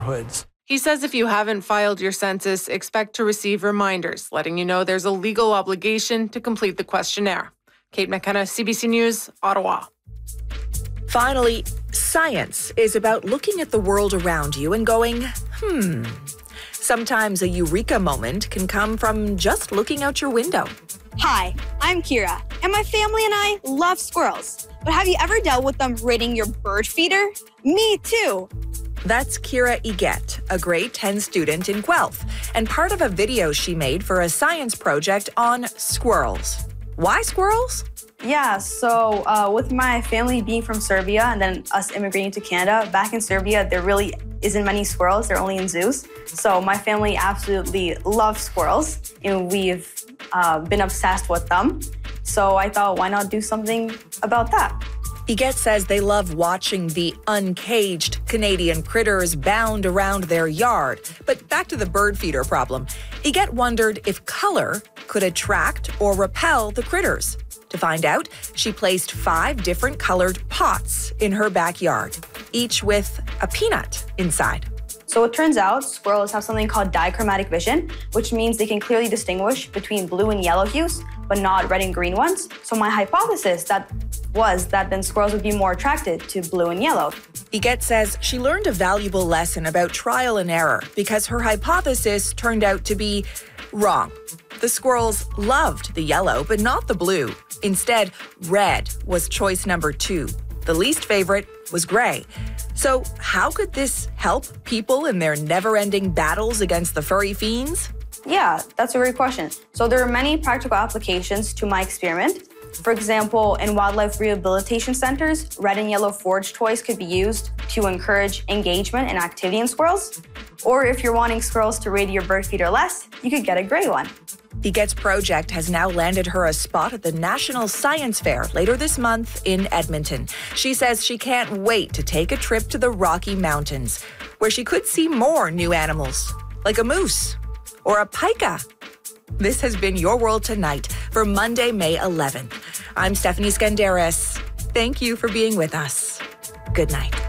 neighborhoods. He says if you haven't filed your census, expect to receive reminders letting you know there's a legal obligation to complete the questionnaire. Kate McKenna, CBC News, Ottawa. Finally, science is about looking at the world around you and going, Sometimes a eureka moment can come from just looking out your window. Hi, I'm Kira, and my family and I love squirrels. But have you ever dealt with them raiding your bird feeder? Me too. That's Kira Iget, a grade 10 student in Guelph, and part of a video she made for a science project on squirrels. Why squirrels? Yeah, so with my family being from Serbia and then us immigrating to Canada, back in Serbia, there really isn't many squirrels. They're only in zoos. So my family absolutely loves squirrels, and we've been obsessed with them. So I thought, why not do something about that? Iget says they love watching the uncaged Canadian critters bound around their yard. But back to the bird feeder problem. Iget wondered if color could attract or repel the critters. To find out, she placed 5 different colored pots in her backyard, each with a peanut inside. So it turns out squirrels have something called dichromatic vision, which means they can clearly distinguish between blue and yellow hues, but not red and green ones. So my hypothesis was that then squirrels would be more attracted to blue and yellow. Iget says she learned a valuable lesson about trial and error because her hypothesis turned out to be wrong. The squirrels loved the yellow, but not the blue. Instead, red was choice number 2. The least favorite was gray. So how could this help people in their never-ending battles against the furry fiends? Yeah, that's a great question. So there are many practical applications to my experiment. For example, in wildlife rehabilitation centers, red and yellow forage toys could be used to encourage engagement and activity in squirrels. Or if you're wanting squirrels to raid your bird feeder less, you could get a gray one. Iget's project has now landed her a spot at the National Science Fair later this month in Edmonton. She says she can't wait to take a trip to the Rocky Mountains, where she could see more new animals, like a moose or a pika. This has been Your World Tonight for Monday, May 11th. I'm Stephanie Skandaris. Thank you for being with us. Good night.